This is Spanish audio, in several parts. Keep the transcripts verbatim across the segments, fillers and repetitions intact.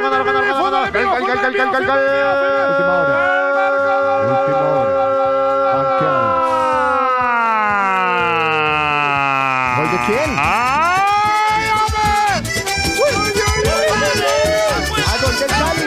¿Gol de quién? ¡Ay, hombre! ¡Ah, gol del Cali!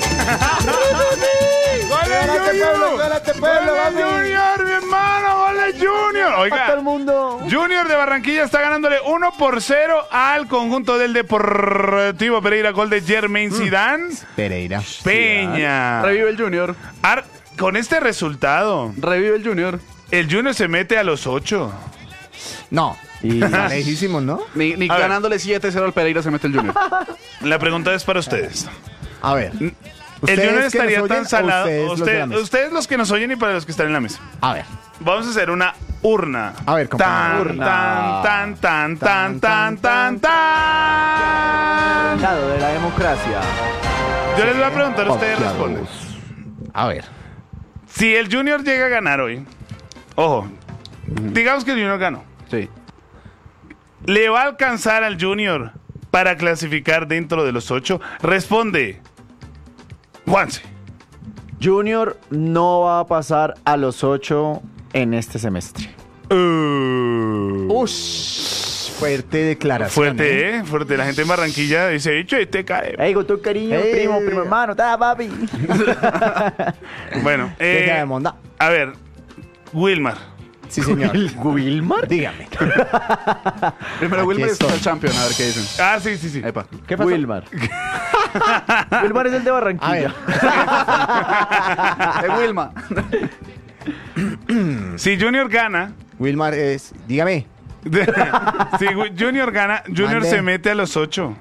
¡Gol de Junior! ¡Gólate, pueblo, ¡Gol de Junior, mi hermano! ¡Gol de Junior! ¡A todo Oiga, el mundo! Junior de Barranquilla está ganándole uno por cero al conjunto del Deportivo Pereira. Gol de Jermaine Zidane. Pereira. Peña. Revive el Junior. Ar- con este resultado, Revive el Junior. el Junior se mete a los ocho. No. Y lejísimos, ¿no? Ni, ni A ver. ganándole siete cero al Pereira se mete el Junior. La pregunta es para ustedes. A ver. El ¿Ustedes Junior que estaría nos oyen tan o salado. ustedes los de Usted- la mesa? ustedes los que nos oyen y para los que están en la mesa. A ver. Vamos a hacer una urna. A ver, compañero. Tan, Urna. tan, tan, tan, tan, tan, tan. Lado de la democracia. Yo les voy a preguntar, ustedes responden. A ver. Si el Junior llega a ganar hoy, ojo, digamos que el Junior ganó, Sí. ¿le va a alcanzar al Junior para clasificar dentro de los ocho? Responde Juanse. Junior no va a pasar a los ocho en este semestre. Uh, Ush. Fuerte declaración. fuerte, ¿eh? Fuerte. La gente en Barranquilla dice, dicho, este cae. Ey, con tu cariño, Ey. primo, primo hermano, ta, papi. Bueno, Deja de eh, monda. a ver, Wilmar. Sí, señor. ¿Wilmar? Dígame. Primero Aquí Wilmer y después estoy. el Champion, a ver qué dicen. Ah, sí, sí, sí. Epa. ¿Qué pasó? Wilmar. Wilmar es el de A Barranquilla. ver. De Wilma. Si Junior gana, Wilmar es... Dígame. si Junior gana, Junior Mande. se mete a los ocho.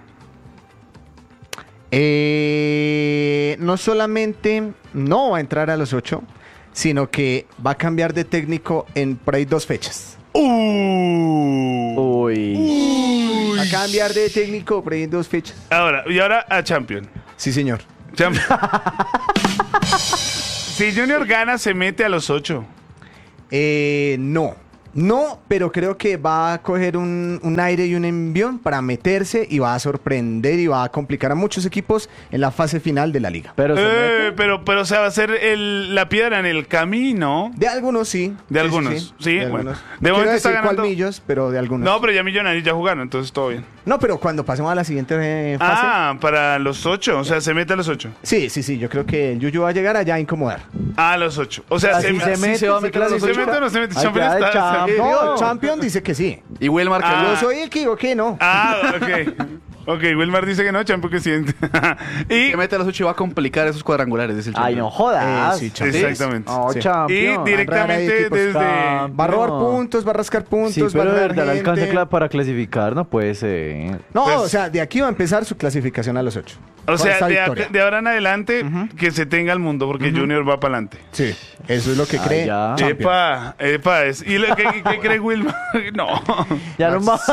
Eh, no solamente no va a entrar a los ocho, sino que va a cambiar de técnico en por ahí dos fechas. Uh. Uy. Va a cambiar de técnico por ahí en dos fechas. Ahora, y ahora a Champion. Sí, señor. Champ- si Junior gana, se mete a los ocho. Eh, no. No, pero creo que va a coger un, un aire y un envión para meterse y va a sorprender y va a complicar a muchos equipos en la fase final de la liga. Pero se Eh, mete. pero, pero, o sea, va a ser el- la piedra en el camino. De algunos sí. De Sí, algunos, sí, de bueno. algunos. De No quiero momento está decir cuál ganando- millos, pero de algunos. No, pero ya Millonarios ya jugaron, entonces todo bien. No, pero cuando pasemos a la siguiente eh, fase. Ah, para los ocho, o sea, se mete a los ocho. Sí, sí, sí. Yo creo que el Yuyu va a llegar allá a incomodar. A los ocho. O sea, Así se, se se, mete, se va a se meter a los clasifica. mete o no se mete. Ay, Champion ya, está- Champion. No, Champion dice que sí. Y Wilmar que Ah. Yo soy el que digo que no. Ah, ok. Ok, Wilmar dice que no, Champion que sí. y se mete a los ocho y va a complicar esos cuadrangulares, dice el Ay, Champion. no jodas. Eh, sí, Champion. Exactamente. Oh, Sí. Y Champion. directamente Rara equipos. desde... Champion. Va a robar No. puntos, va a rascar puntos, Sí, va a pero de robar verdad le alcanza gente. cla- para clasificar, no puede ser. No, Pues- o sea, de aquí va a empezar su clasificación a los ocho. O Con sea, esta de, victoria. ac- de ahora en adelante, que se tenga el mundo, porque Junior va para adelante. Sí, eso es lo que Ah, cree ya. Champion. Epa, epa, es. ¿Y lo que, qué cree Wilmar? No. Ya no más.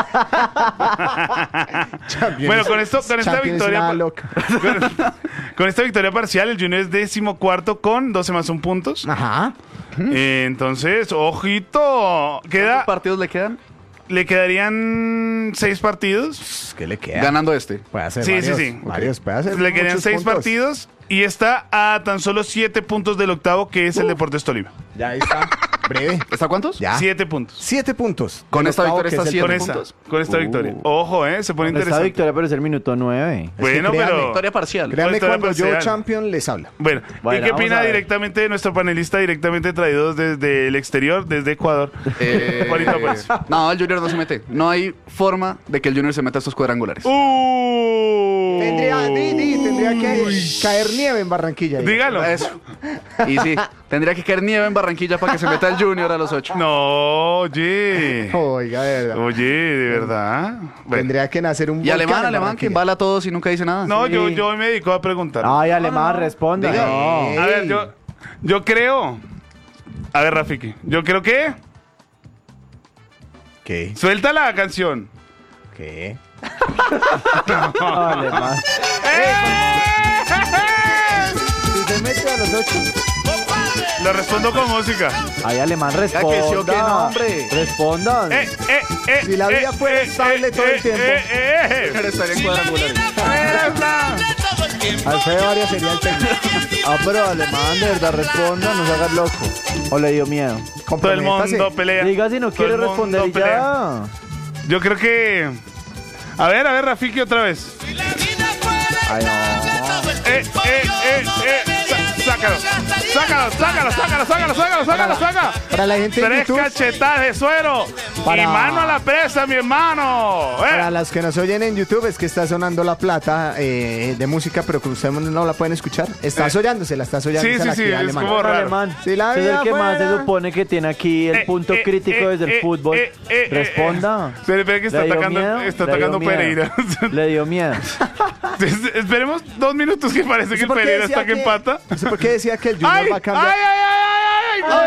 Champion Bueno, es- con esto, con esta Champion es victoria, una pa- loca. con, con esta victoria parcial, el Junior es décimo cuarto con doce más un puntos. Ajá. Eh, entonces, ojito, queda, ¿Cuántos partidos le quedan? le quedarían seis partidos. ¿Qué le queda? Ganando este. Puede hacer Sí, sí, varios, sí. varios, puede hacer Le quedarían muchos seis puntos. partidos y está a tan solo siete puntos del octavo, que es el Deportes Tolima. Ya ahí está. Breve. ¿Está cuántos? Ya. Siete puntos. Siete puntos. Con El esta octavo, victoria que está es el siete Con punto. esta, con esta Uh. victoria. Ojo, eh, se pone Esta interesante. victoria pero es el minuto nueve. Bueno, créanme, pero... Victoria parcial. Créanme Victoria cuando yo parcial. Champion les habla. Bueno, Bueno, ¿y qué vamos opina a ver. directamente de nuestro panelista, directamente traídos desde el exterior, desde Ecuador? Eh, Juanito Pérez. no, el Junior no se mete. No hay forma de que el Junior se meta a estos cuadrangulares. ¡Uh! Tendría, di, di, tendría que caer nieve en Barranquilla. Dígalo. Eso. Y sí, tendría que caer nieve en Barranquilla para que se meta el Junior a los ocho. No, oye. Oiga, de verdad. Oye, de verdad. Bueno. Tendría que nacer un Y volcán alemán, en alemán, que Barranquilla. embala a todos y nunca dice nada. No, Sí. yo, yo me dedico a preguntar. Ay, alemán, responda. Diga. No. A ver, yo, yo creo. A ver, Rafiki. Yo creo que. ¿Qué? Suelta la canción. ¿Qué? Alemán. ¡Eh! Si se mete a los ocho. Lo respondo con música. Ay, alemán, responda. que sí o que no, hombre. Respondan. Eh, eh, eh, Si la vida eh, fuera eh, estable eh, todo el eh, tiempo. eh, eh, eh. Estaría en cuadrangulares. Esta Alfredo Arias sería el técnico. Ah, pero Alemán, de verdad, responda, no se haga loco. ¿O le dio miedo? Todo el mundo pelea. Diga si no Todo quiere el responder y mundo pelea. ya. Yo creo que... A ver, a ver, Rafiki otra vez. Ay, no. Eh, eh, eh, eh. Sa- Sácalo, sácalo, sácalo, sácalo, sácalo, sácalo, sácalo, sácalo. Para la gente de Tres YouTube, cachetadas de suero. Para- Y mano a la presa, mi hermano. Eh. para las que nos oyen en YouTube, es que está sonando la plata eh, de música, pero que ustedes no la pueden escuchar. Está Eh. sollándose, la está sollando. Sí, sí, sí, es como Bueno, raro. Alemán, Si la usted es el vida que más se fuera- supone que tiene aquí el Eh, punto eh, crítico eh, desde el eh, fútbol. eh, eh, eh, Responda. eh. Se ve que está ¿Le dio atacando, miedo? está Le dio atacando miedo. Pereira. Le dio miedo. Esperemos dos minutos que parece que el Pereira está que empata. No sé por qué decía que el Junior ¡Ay! va a ¡Ay, cambiar. ay, ay, ay,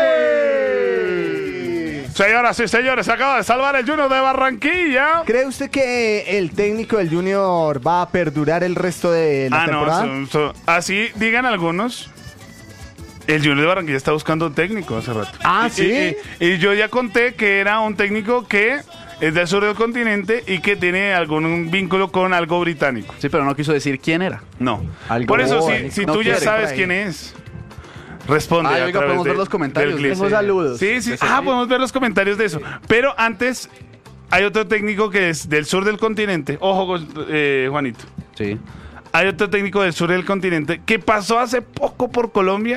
ay! Señoras y señores, se acaba de salvar el Junior de Barranquilla. ¿Cree usted que el técnico del Junior va a perdurar el resto de la Ah, temporada? no, so- so- así digan algunos. El Junior de Barranquilla está buscando un técnico hace rato. Ah, Y- ¿sí? Y, y yo ya conté que era un técnico que es del sur del continente y que tiene algún vínculo con algo británico. Sí, pero no quiso decir quién era. No. Algo Por eso, si, británico. si No tú ya quiere, sabes por ahí. quién es, responde. Ay, a oiga, través podemos de- ver los comentarios. del clip. Tengo saludos. Sí, sí. De Ah, Sergio. podemos ver los comentarios de eso. Pero antes, hay otro técnico que es del sur del continente. Ojo, eh, Juanito. Sí. Hay otro técnico del sur del continente que pasó hace poco por Colombia,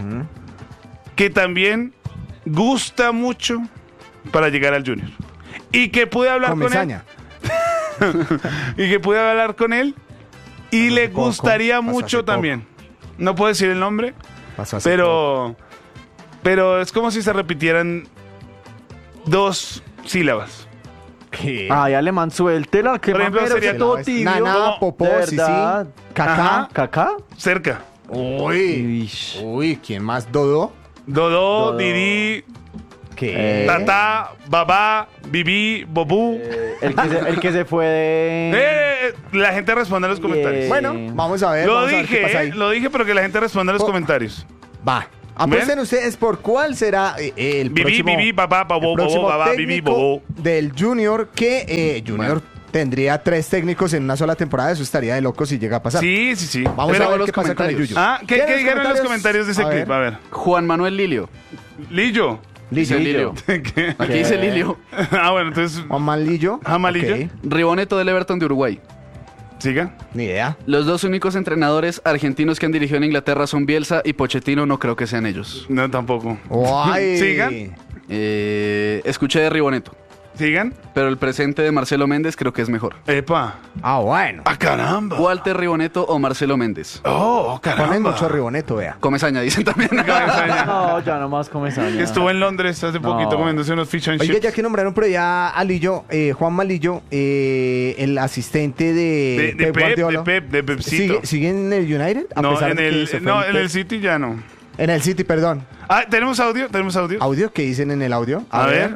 que también gusta mucho para llegar al Junior. Y que pude hablar Con con, él. Mesaña. Y que pude hablar con él. Y le poco, gustaría pasó hace mucho poco. también. No puedo decir el nombre, Pasó hace poco. pero, pero es como si se repitieran dos sílabas. ¿Qué? Ay, Alemán, suéltela. Que Por ejemplo, mamero, sería que todo es tibio. Naná, como- Popó, de sí, verdad. sí. Cacá. Ajá. ¿Cacá? Cerca. Uy. Ish. Uy, ¿quién más? ¿Dodo? Dodó, Dodó. Didi, ¿Qué? Eh. Tata, Babá, Bibi, Bobú. El que, se, el que se fue de... Eh, la gente responde a los comentarios. Eh, Bueno, vamos a ver. Lo vamos a ver qué dije, pasa eh, ahí. lo dije, pero que la gente responda a los Oh. comentarios. Va. Apuesten ustedes por cuál será eh, el Bibi, próximo, bibi, babá, babó, el próximo babó, babá, bibi, técnico bobó. del Junior, que eh, Junior tendría tres técnicos en una sola temporada. Eso estaría de loco si llega a pasar. Sí, sí, sí. Vamos Pero- a ver los qué pasa con el comentarios. Yuyo. Ah, ¿qué, ¿Tienen qué los dijeron en los comentarios de ese A clip? ver. A ver. Juan Manuel Lilio. Lillo. Dice Lillo. Lilio. ¿Qué? Aquí dice Lilio. Ah, bueno, entonces, Juan Malillo. Juan Malillo. Ok, Riboneto del Everton de Uruguay. siga. ni idea. Los dos únicos entrenadores argentinos que han dirigido en Inglaterra son Bielsa y Pochettino, no creo que sean ellos. No, tampoco. Guay. Sigan. Eh, escuché de Riboneto, Sigan. pero el presente de Marcelo Méndez creo que es mejor. Epa. Ah, bueno. Ah, caramba. Walter Riboneto o Marcelo Méndez. Oh, caramba. Ponen mucho riboneto, vea. Comesaña, dicen también. Cabezaña. No, ya nomás come saña. Estuvo en Londres hace poquito No. comiéndose unos fish and Oye, chips. ya que nombraron por allá a Lillo, eh, Juan Malillo, eh, el asistente de, De, de Pep, Guardiola. de Pep, de Pepcito. ¿Sigue, sigue en el United? A No, pesar en de que el, se fue no, el en Pep. el City ya no. En el City, perdón. Ah, ¿tenemos audio? ¿Tenemos audio? ¿Audio? ¿Qué dicen en el audio? A ver.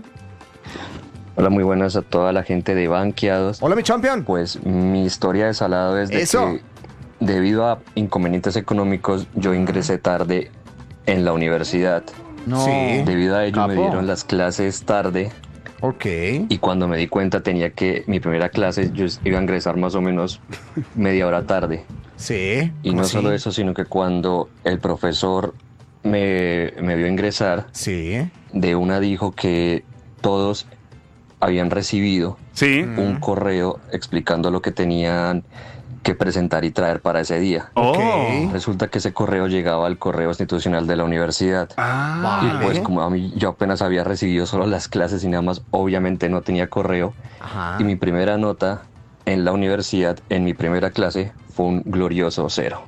Hola, muy buenas a toda la gente de Banqueados. Hola, mi champion. Pues mi historia de salado es de Eso. que debido a inconvenientes económicos yo ingresé tarde en la universidad. No. Sí. Debido a ello me Capo. dieron las clases tarde Ok. y cuando me di cuenta tenía que mi primera clase yo iba a ingresar más o menos media hora tarde. Sí. Y ¿cómo no solo así? eso, sino que cuando el profesor me, me vio ingresar, Sí. de una dijo que todos habían recibido Sí. un correo explicando lo que tenían que presentar y traer para ese día. Oh. Ok. Resulta que ese correo llegaba al correo institucional de la universidad. Ah. Y Vale. pues como a mí yo apenas había recibido solo las clases y nada más, obviamente no tenía correo. Ajá. Y mi primera nota en la universidad, en mi primera clase, fue un glorioso cero.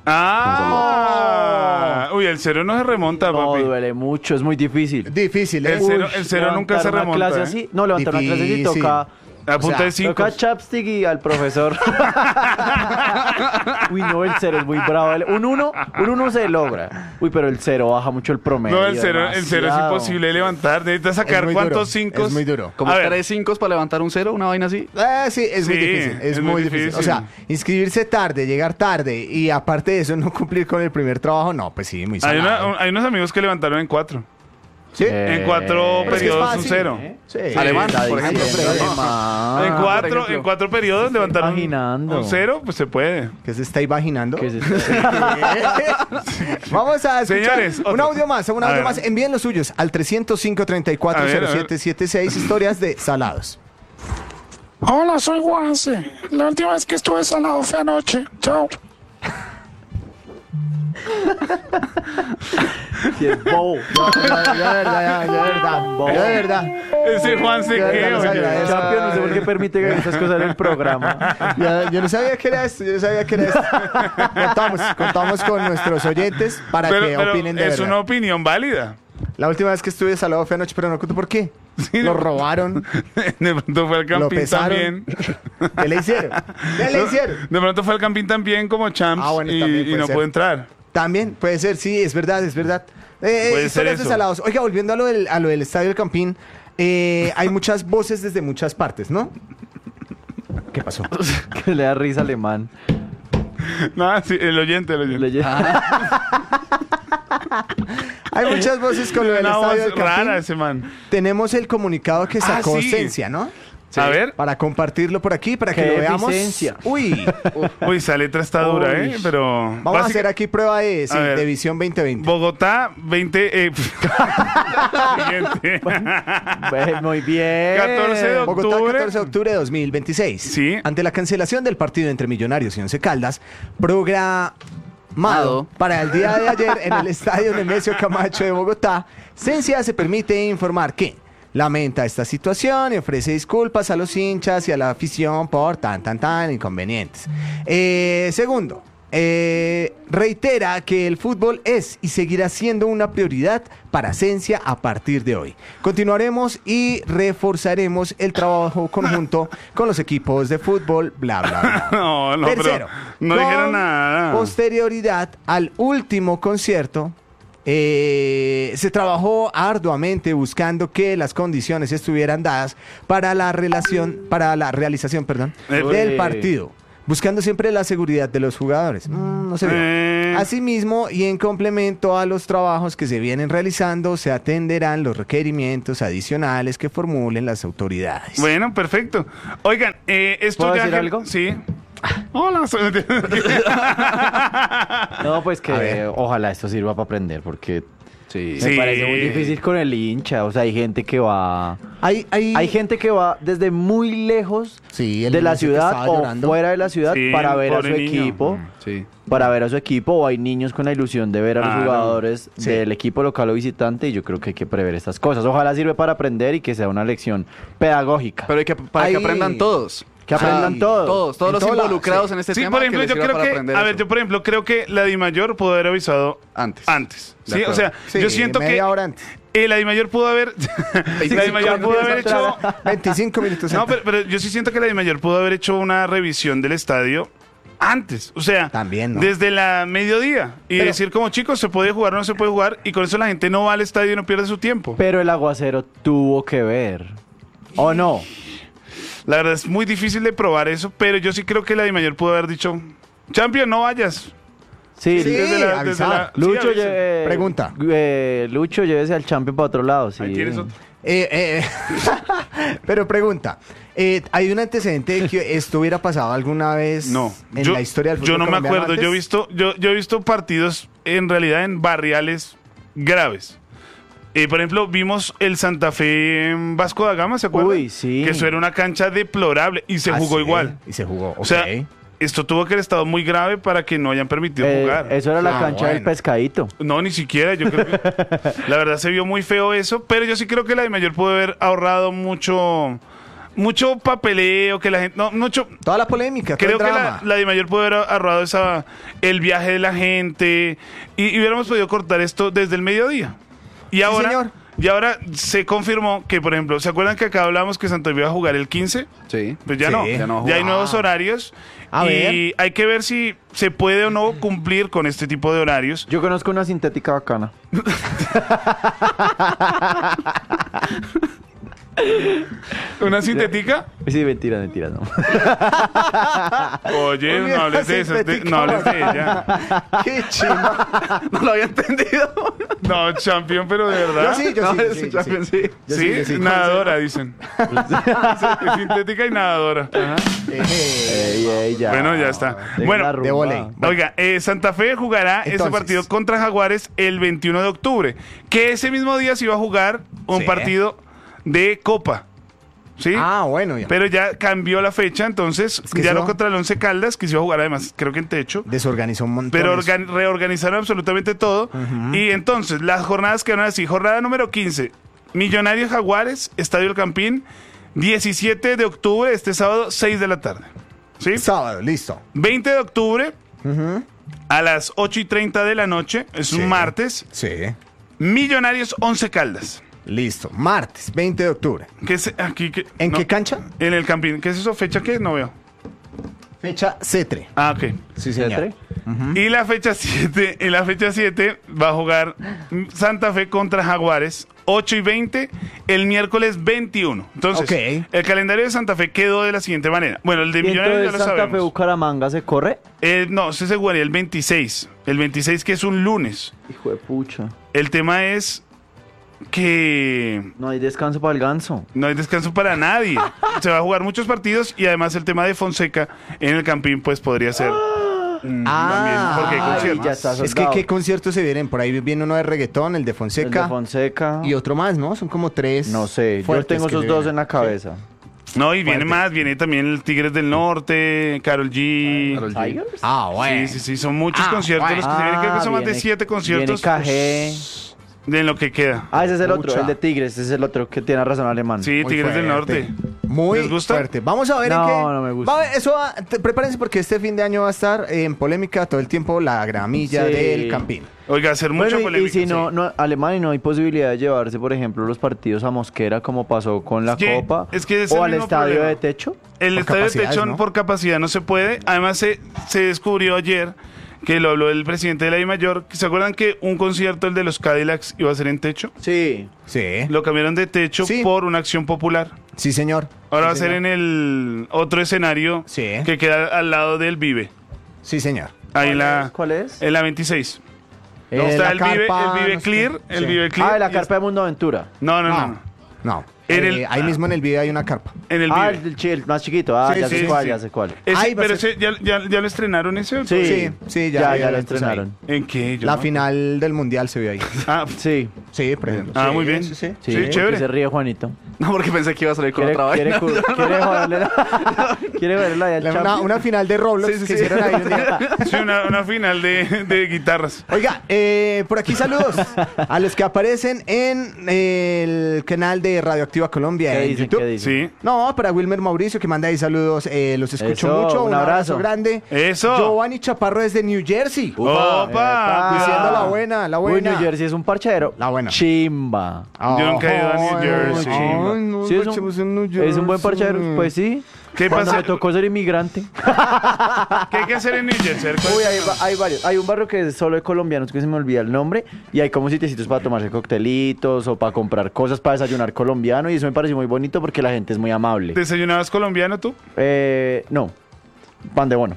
Ah. Uy, el cero no se remonta, No, papi. duele mucho, es muy difícil. Difícil, ¿eh? El cero, Uy, el cero nunca se levantar una remonta. clase ¿eh? así. No, levantar una clase así Difícil. toca... A punta O sea, de cinco. Toca chapstick y al profesor. Uy, no, el cero es muy bravo. El- Un uno, un uno se logra. Uy, pero el cero baja mucho el promedio. No, el cero, el cero es demasiado. imposible de levantar. Necesitas sacar muy cuántos duro, cinco. es muy duro. Como A ver. tres cinco para levantar un cero, una vaina así. Eh, sí, es muy Sí, difícil. Es, es muy, muy difícil. difícil. O sea, inscribirse tarde, llegar tarde y aparte de eso no cumplir con el primer trabajo, no, pues sí, muy Hay, una- salado. hay unos amigos que levantaron en cuatro. ¿Sí? En cuatro Pero es que es periodos un fácil, cero. ¿eh? Sí. Alemán, Está por ejemplo. diciendo alemán. en, cuatro, ejemplo. en cuatro periodos levantaron imaginando. un cero, pues se puede. ¿Qué se está imaginando? ¿Qué es esto? Vamos a escuchar Señores, un otro. audio más, un A audio ver. más. Envíen los suyos al trescientos cinco, treinta y cuatro, A ver, cero a ver. siete siete seis, historias de salados. Hola, soy Juanse. La última vez que estuve salado fue anoche. Chao. Sí, es bobo. Ya, ya, de verdad, ya, ya, de verdad. Ya, de verdad. Ese Juan se Ya, ya qué, los oye. agradezco. Champion, no sé por qué permite que estas cosas en el programa. Ya, yo no sabía que era esto, yo no sabía que era esto. Contamos, contamos con nuestros oyentes para Pero, que pero opinen de es verdad. una opinión válida. La última vez que estuve salado fue anoche, pero no cuento por qué. Sí, Lo no. robaron, De pronto fue al lo campín pesaron. también. ¿Qué le hicieron? ¿Qué le hicieron? De pronto fue al campín también como champs Ah, bueno, y, también y puede no ser. pudo entrar. También puede ser, sí, es verdad, es verdad. Eh, Puede historias ser de eso. salados. Oiga, volviendo a lo del, a lo del Estadio del Campín, eh, hay muchas voces desde muchas partes, ¿no? ¿Qué pasó? Que le da risa alemán. Nada, sí, el oyente, el oyente. Le- Hay muchas voces con lo del Una Estadio voz del Campín. rara ese man. Tenemos el comunicado que sacó Ah, sí. Cencia, ¿no? A ver. Para compartirlo por aquí, para que Qué lo veamos. eficiencia. Uy, Uy, esa letra está dura, ¿eh? Uy. Pero... vamos a básica- hacer aquí prueba de, sí, A ver. de visión veinte veinte. Bogotá, veinte... Eh, siguiente. Ve, Muy bien. catorce de Bogotá, octubre. catorce de octubre de dos mil veintiséis. Sí. Ante la cancelación del partido entre Millonarios y Once Caldas, programado Mado. para el día de ayer en el estadio Nemesio Camacho de Bogotá, Cencia se permite informar que lamenta esta situación y ofrece disculpas a los hinchas y a la afición por tan, tan, tan inconvenientes. Eh, segundo, eh, reitera que el fútbol es y seguirá siendo una prioridad para Cencia a partir de hoy. Continuaremos y reforzaremos el trabajo conjunto con los equipos de fútbol, bla, bla, bla. No, no, Tercero, pero no con dijeron nada. posterioridad al último concierto, eh, se trabajó arduamente buscando que las condiciones estuvieran dadas para la relación, para la realización, perdón, Eh, del Uy. partido, buscando siempre la seguridad de los jugadores. Mm, no se vio. Eh. Asimismo, y en complemento a los trabajos que se vienen realizando, se atenderán los requerimientos adicionales que formulen las autoridades. Bueno, perfecto. Oigan, eh, esto ¿Puedo ya... decir que- algo? Sí. Hola. soy- No, pues A que ver. ojalá esto sirva para aprender, porque Sí. me Sí. parece muy difícil con el hincha. O sea, hay gente que va... Hay, hay, Hay gente que va desde muy lejos Sí, el de la niño que ciudad estaba o llorando. fuera de la ciudad Sí, para ver a su pobre niño. equipo. Sí. Para ver a su equipo, o hay niños con la ilusión de ver a los Claro. jugadores Sí. del equipo local o visitante, y yo creo que hay que prever estas cosas. Ojalá sirve para aprender y que sea una lección pedagógica. Pero hay que, para Hay- que aprendan todos. Que aprendan Sí. todos. Todos, todos En los todo lado, involucrados sí. en este Sí, tema. por ejemplo, que les yo sirva creo para que... aprender A ver, eso. yo por ejemplo creo que la DIMAYOR pudo haber avisado Antes. antes. De ¿Sí? O acuerdo. sea, Sí, yo siento media que... hora antes. Eh, la DIMAYOR pudo haber... la DIMAYOR pudo haber hecho... veinticinco minutos No, antes. pero, pero yo sí siento que la DIMAYOR pudo haber hecho una revisión del estadio antes. O sea, También, ¿no? desde la mediodía. Y Pero- decir como, chicos, se puede jugar o no se puede jugar. Y con eso la gente no va al estadio y no pierde su tiempo. Pero el aguacero tuvo que ver. ¿O no? La verdad es muy difícil de probar eso. Pero yo sí creo que la DIMAYOR pudo haber dicho, Champion, no vayas. Sí, Sí, Desde la- desde avisar. la- sí, Lucho, avisen. lleve- Pregunta. eh, Lucho, llévese al champion para otro lado. Sí. Ahí tienes otro. Eh, eh, pero pregunta, eh, ¿hay un antecedente de que esto hubiera pasado alguna vez No, en yo, la historia del fútbol yo no me colombiano acuerdo. Yo he antes? visto, yo, yo he visto partidos en realidad en barriales graves. Eh, por ejemplo, vimos el Santa Fe en Vasco da Gama, ¿se acuerdan? Uy, sí. Que eso era una cancha deplorable y se Ah, jugó sí, igual. Y se jugó, O sea, ok. esto tuvo que haber estado muy grave para que no hayan permitido Eh, jugar. eso era la Ah, cancha del bueno. pescadito. No, ni siquiera. Yo creo que la verdad se vio muy feo eso, pero yo sí creo que la DIMAYOR pudo haber ahorrado mucho, mucho papeleo, que la gente, no, mucho. Toda la polémica, todo Creo el que drama. la, la DIMAYOR pudo haber ahorrado esa, el viaje de la gente y, y hubiéramos podido cortar esto desde el mediodía. Y ahora, señor. y ahora se confirmó que, por ejemplo, ¿se acuerdan que acá hablamos que Santa Fe iba a jugar el quince? Sí. Pues ya Sí. no, Ya ya, no hay juega. nuevos horarios A y ver. hay que ver si se puede o no cumplir con este tipo de horarios. Yo conozco una sintética bacana. ¿Una sintética? Sí, mentira, mentira, no. Oye, Oye, no hables de eso, de- no hables de ella. Qué chimba. No lo había entendido. No, champion, pero de verdad. Yo sí, yo No, sí, yo es sí, un yo sí. champion, sí. Yo Sí, sí, yo sí. nadadora, dicen. Es sintética y nadadora. Eh, Ey, ey, ya. Bueno, ya está. Dejen Bueno, la de rumba. voley. Oiga, eh, Santa Fe jugará ese Entonces. partido contra Jaguares el veintiuno de octubre. Que ese mismo día se iba a jugar un Sí. partido de Copa. ¿Sí? Ah, bueno, ya. Pero ya cambió la fecha, entonces que ya eso- no contra el Once Caldas, que se iba a jugar además, creo que en techo. Desorganizó un montón. Pero eso. organ- reorganizaron absolutamente todo. Y entonces, las jornadas quedaron así. Jornada número quince, Millonarios Jaguares, Estadio El Campín, diecisiete de octubre, este sábado, seis de la tarde. ¿Sí? Sábado, listo. veinte de octubre, a las ocho y treinta de la noche, es Sí. un martes, Sí. Millonarios Once Caldas. Listo. Martes, veinte de octubre. ¿Qué es aquí? ¿Qué, ¿En no, qué cancha? En el Campín. ¿Qué es eso? ¿Fecha qué? No veo. Fecha Cetre. Ah, ok. Sí, ¿Cetre? Y la fecha siete, en la fecha siete va a jugar Santa Fe contra Jaguares, ocho y veinte, el miércoles veintiuno. Entonces, Ok. el calendario de Santa Fe quedó de la siguiente manera. Bueno, el de ¿Y Millonarios ya entonces lo Santa Fe sabemos. Bucaramanga se corre? Eh, no, se jugaría el veintiséis. El veintiséis que es un lunes. Hijo de pucha. El tema es que No hay descanso para el ganso. no hay descanso para nadie. Se va a jugar muchos partidos y además el tema de Fonseca en el Campín pues podría ser mm, Ah, también porque hay ay, conciertos. ya está. Es que, soldado. ¿qué conciertos se vienen? Por ahí viene uno de reggaetón, el de El Fonseca. de Fonseca. Y otro más, ¿no? Son como tres. No sé, yo fuertes tengo que esos se dos vienen. en la cabeza. No, y viene Fuerte. más, viene también el Tigres del Norte, Karol G. Karol G. ¿Tigers? Ah, bueno. Sí, sí, sí, son muchos Ah, conciertos los que se vienen, creo que son más de viene- siete conciertos Viene K G. de lo que queda. Ah, ese es el otro, Mucha. el de Tigres, ese es el otro que tiene razón alemán. Sí, Muy Tigres del fuerte. Norte. Muy ¿Les gusta? fuerte. Vamos a ver No, en qué. no me gusta. Va a ver, eso va- te- prepárense porque este fin de año va a estar en polémica todo el tiempo la gramilla Sí. del Campín. Oiga, hacer mucha Bueno, y- polémica. y si sí. no, no, Alemania no hay posibilidad de llevarse, por ejemplo, los partidos a Mosquera como pasó con la Es que- Copa es que es o el al mismo estadio problema. de techo. El Por estadio de capacidades, techo ¿no? por capacidad no se puede. Además, se, se descubrió ayer que lo habló el presidente de la DIMAYOR. ¿Se acuerdan que un concierto, el de los Cadillacs, iba a ser en techo? Sí. Sí. Lo cambiaron de techo Sí. por una acción popular. Sí, señor. Ahora Sí, va a ser señor. en el otro escenario Sí. que queda al lado del Vive. Sí, señor. Ahí ¿Cuál la, es? ¿Cuál es? en la veintiséis. Eh, Está la el Vive, carpa, el Vive no sé Clear, qué. el Sí. Vive Clear. Ah, la y carpa de Mundo Aventura. No, no, no. No. no. No. En Eh, el- ahí mismo en el video hay una carpa. En el Ah, Vive. el, del chi- el más chiquito. Ah, Sí, ya sí, sé cuál, sí. ya sé cuál. Ese- Ahí va a pero ser- ese, ya, ya, ya lo estrenaron ese. ¿o Sí, Sí, sí, ya- ya, ya ya lo lo entonces ahí. estrenaron. ¿En qué? Yo La no- final del mundial se vio ahí. Ah, Sí. Sí, por ejemplo. Ah, Sí, muy bien. Sí, sí. Sí, Sí, porque chévere. se ríe Juanito. No, porque pensé que iba a salir con Quiere, otra quiere, vaina. cu- quiere joderle la... quiere joderle la del La- una, Champions. una final de Roblox Sí, sí, que sí. hicieron ahí un día. sí, una, una final de, de guitarras. Oiga, eh, por aquí saludos a los que aparecen en el canal de Radioactiva Colombia ¿Qué en dicen? YouTube. ¿Qué dicen? Sí. No, para Wilmer Mauricio que manda ahí saludos, eh, los escucho Eso, mucho, un un abrazo. abrazo. grande. Eso. Giovanni Chaparro desde New Jersey. Opa, Epa. Diciendo la buena, la Uy, buena. New Jersey es un parchadero. La buena. Chimba. Yo nunca he ido a New Ay, Jersey. ay, no, Sí, es, parchemos un, en New es un buen Jersey. parchadero. Pues sí. ¿Qué Cuando pasa? me tocó ser inmigrante. ¿Qué hay que hacer en New Jersey? ¿Cuál- Uy, hay, va- hay varios. Hay un barrio que es solo de colombianos, que se me olvida el nombre. Y hay como sitiecitos para tomarse coctelitos o para comprar cosas para desayunar colombiano. Y eso me pareció muy bonito porque la gente es muy amable. ¿Desayunabas colombiano tú? Eh, no. Pan de bono.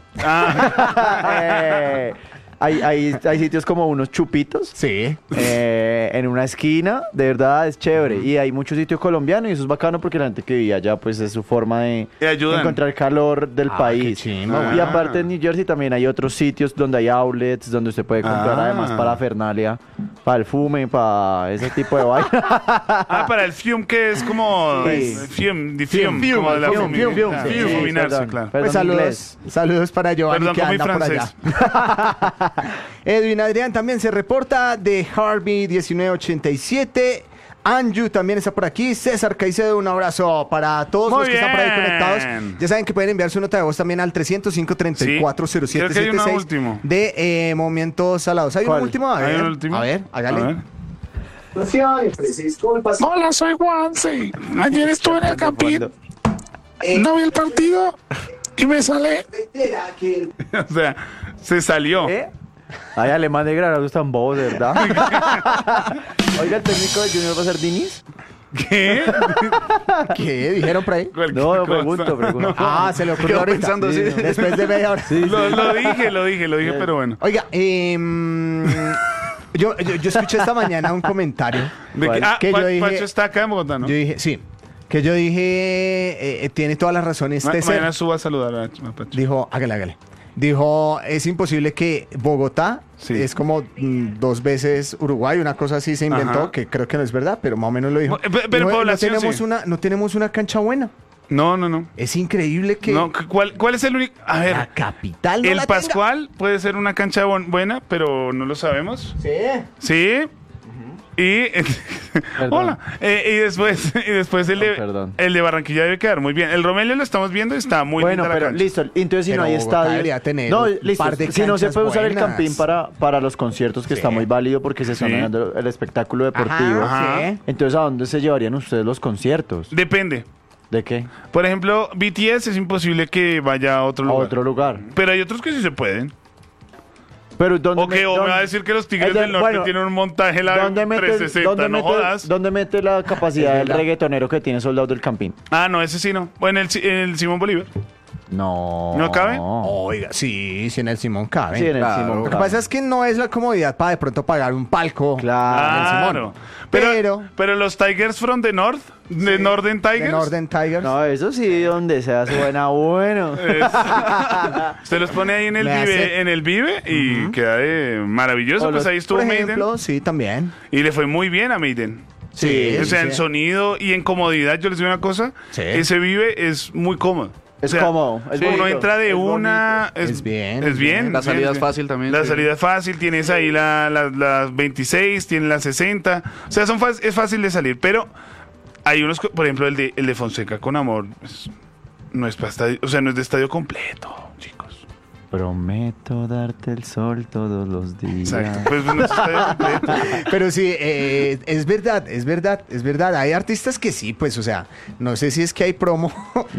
Ah, Eh, hay, hay, hay sitios como unos chupitos. Sí. eh, en una esquina, de verdad es chévere. Y hay muchos sitios colombianos y eso es bacano porque la gente que vive allá, pues es su forma de Y ayudan. encontrar calor del Ah, país. qué chimba, Y güey. aparte en New Jersey también hay otros sitios donde hay outlets, donde usted puede comprar Ah. además para Fernalia, para el fume, para ese tipo de vaina. ah, para el fium, que es como... Sí. el Fium, di fium, Fium, como de la fium, fumi- fium, fium. ah, Sí, fuminarse, perdón. claro. Perdón, Pues saludos, inglés. saludos para Giovanni Perdón, que como mi anda por allá. francés. Edwin Adrián también se reporta de Harvey diecinueve ochenta y siete. Anju también está por aquí. César Caicedo, un abrazo para todos Muy los que están por ahí bien. conectados. Ya saben que pueden enviar su nota de voz también al trescientos cinco, treinta y cuatro, cero Sí, siete creo que hay setenta y uno seis último. de eh, Momentos Salados. ¿Hay un ¿Cuál? último? A ver, ¿Hay un último? a ver, hágale. A ver. Hola, soy Juanse. Ayer estuve en el Campín, no vi el partido y me sale. O sea, se salió. ¿Eh? Ay, alemán de Granados tan bobos, de verdad. Oiga, el técnico de Junior va a ser Diniz. ¿Qué? ¿Qué dijeron por ahí? Cualquier No, cosa. pregunto, pregunto. Ah, se le ocurrió Quedó ahorita. pensando, sí. Después de media hora. Lo, lo dije, lo dije, lo dije, pero bueno. Oiga, em, yo, yo, yo escuché esta mañana un comentario. ¿De ¿Cuál? qué? Ah, Que yo Pa- dije- Pacho está acá en Bogotá, ¿no? Yo dije, sí, que yo dije, eh, eh, tiene todas las razones. Ma- Este ser. mañana suba a saludar a, a Pacho. Dijo, hágale, hágale. Dijo, es imposible que Bogotá Sí. es como mm, dos veces Uruguay, una cosa así se inventó, Ajá. que creo que no es verdad, pero más o menos lo dijo. Pe- pe- pero Dijo, población, no tenemos sí. una, no tenemos una cancha buena. No, no, no. Es increíble que No, cu- ¿cuál, ¿Cuál es el único? A ver, la capital no el la tenga. Pascual puede ser una cancha bon- buena, pero no lo sabemos. Sí. Sí. Y hola. Eh, y después, y después el, de, Oh, perdón. el de Barranquilla debe quedar muy bien. El Romelio lo estamos viendo y está muy Bueno, linda la pero cancha. listo. Entonces, si Pero no hay Bogotá estadio. debería tener No, un listo. par de Si no se canchas puede usar el buenas. campín para, para los conciertos, que Sí. está muy válido porque se está Sí. dando el espectáculo deportivo. Ajá, Ajá. sí. Entonces, ¿a dónde se llevarían ustedes los conciertos? Depende. ¿De qué? Por ejemplo, B T S es imposible que vaya a otro A lugar. otro lugar. Pero hay otros que sí se pueden. Pero ¿dónde O que o me dónde- va a decir que los Tigres El de- del Norte bueno, tienen un montaje la ¿Dónde mete, trescientos sesenta, dónde no mete- jodas. dónde mete la capacidad Es del verdad. reggaetonero que tiene Soldados del Campín? Ah, no, ese sí no. Bueno, el, en el Simón Bolívar. No. ¿No cabe? Oiga, sí, sí en el Simón cabe. Sí, en el Claro. Simón Lo que cabe. pasa es que no es la comodidad para de pronto pagar un palco. Claro. en el Claro. Simón. Pero, Pero- pero los Tigers from the North, de Northern Tigers, De Northern Tigers. No, eso sí, donde sea suena bueno. usted los pone ahí en el Me Vive, hace- en el Vive y queda de maravilloso. O Pues los- ahí estuvo Por Maiden ejemplo, sí, también. y le fue muy bien a Maiden. Sí, O sea, sí, en sí. sonido y en comodidad, yo les digo una cosa, Sí. ese Vive es muy cómodo. Es O sea, cómodo, es uno bonito, entra de es una... Es bien, Es es bien. bien. La es salida bien, es fácil también, La sí. salida es fácil, tienes ahí la- la- las veintiséis, tienes las sesenta. O sea, son fácil- es fácil de salir, pero hay unos, co- por ejemplo, el de, el de Fonseca con Amor, pues, no es para estadio, o sea, no es de estadio completo, chicos. Prometo darte el sol todos los días. Exacto, pues no es estadio completo. Pero sí, eh, es verdad, es verdad, es verdad. Hay artistas que sí, pues, o sea, no sé si es que hay promo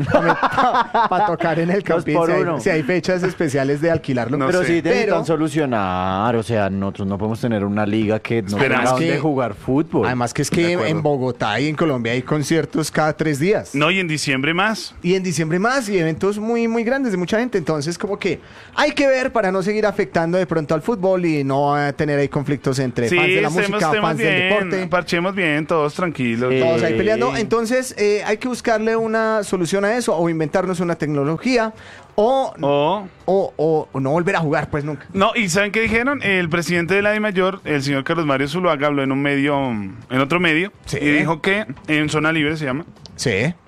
para tocar en el Dos campín, por si hay, uno. si hay fechas especiales de alquilarlo. No Pero sé. sí necesitan Pero- solucionar, o sea, nosotros no podemos tener una liga que no Espera, tenga es donde que- jugar fútbol. Además que es De que acuerdo. en Bogotá y en Colombia hay conciertos cada tres días. No, y en diciembre más. Y en diciembre más, y eventos muy, muy grandes de mucha gente. Entonces, como que hay que ver para no seguir afectando de pronto al fútbol y no eh, tener ahí conflictos entre Sí, fans de la estemos, música, estemos fans del bien, deporte. parchemos bien, todos tranquilos. Eh, Todos ahí peleando. Eh. Entonces, eh, hay que buscarle una solución a eso o inventarnos una tecnología o, O... o, o- o no volver a jugar, pues nunca. No, ¿y saben qué dijeron? El presidente de la DIMAYOR, el señor Carlos Mario Zuluaga, habló en un medio, en otro medio, Sí. y dijo que en Zona Libre se llama, Sí.